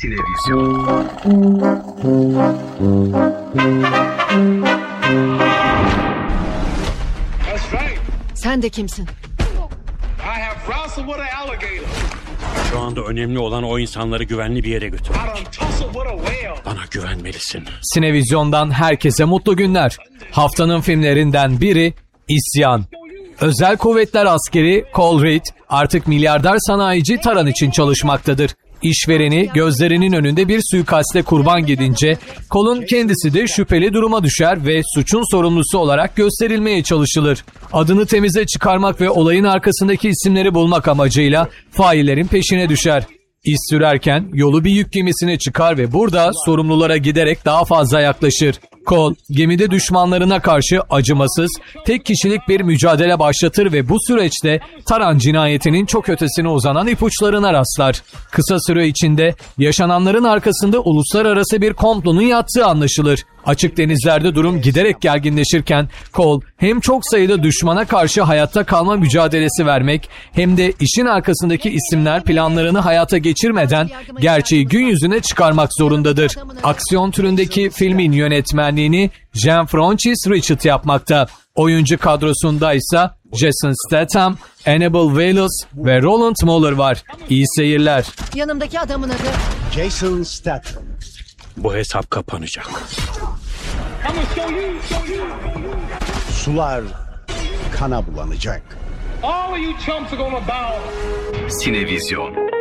Sinevizyon. Sen de kimsin? Şu anda önemli olan o insanları güvenli bir yere götürmek. Bana güvenmelisin. Sinevizyon'dan herkese mutlu günler. Haftanın filmlerinden biri İsyan. Özel Kuvvetler Askeri Cole Reed artık milyarder sanayici Taran için çalışmaktadır. İşvereni gözlerinin önünde bir suikaste kurban gidince Cole'un kendisi de şüpheli duruma düşer ve suçun sorumlusu olarak gösterilmeye çalışılır. Adını temize çıkarmak ve olayın arkasındaki isimleri bulmak amacıyla faillerin peşine düşer. İz sürerken yolu bir yük gemisine çıkar ve burada sorumlulara giderek daha fazla yaklaşır. Cole, gemide düşmanlarına karşı acımasız, tek kişilik bir mücadele başlatır ve bu süreçte Taran cinayetinin çok ötesine uzanan ipuçlarına rastlar. Kısa süre içinde yaşananların arkasında uluslararası bir komplonun yattığı anlaşılır. Açık denizlerde durum giderek gerginleşirken Cole hem çok sayıda düşmana karşı hayatta kalma mücadelesi vermek hem de işin arkasındaki isimler planlarını hayata geçirmeden gerçeği gün yüzüne çıkarmak zorundadır. Aksiyon türündeki filmin yönetmenliğini Jean-Francis Richard yapmakta. Oyuncu kadrosunda ise Jason Statham, Annabelle Wallis ve Roland Moller var. İyi seyirler. Yanımdaki adamın adı... Jason Statham. Bu hesap kapanacak. Sular kana bulanacak. Sinevizyon.